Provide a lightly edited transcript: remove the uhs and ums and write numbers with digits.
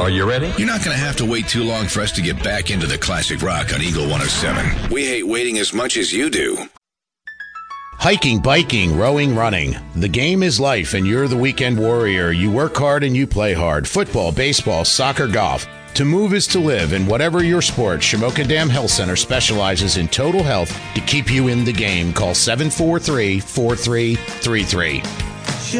Are you ready? You're not going to have to wait too long for us to get back into the classic rock on Eagle 107. We hate waiting as much as you do. Hiking, biking, rowing, running. The game is life, and you're the weekend warrior. You work hard and you play hard. Football, baseball, soccer, golf. To move is to live, and whatever your sport, Shamokin Dam Health Center specializes in total health to keep you in the game. Call 743-4333.